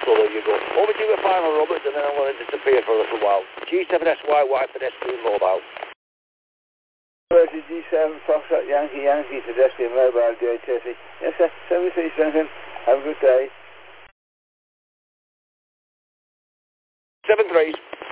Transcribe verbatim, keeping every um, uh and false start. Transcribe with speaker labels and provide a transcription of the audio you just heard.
Speaker 1: So there you go. Over to you with final, Robert, and then I'm going to disappear for a little while. G seven S Y Y pedestrian mobile.
Speaker 2: G seven Foxtrot Yankee Yankee pedestrian mobile J thirty. Yes sir, seventy-three Duncan. Have a good day.
Speaker 1: Seven threes.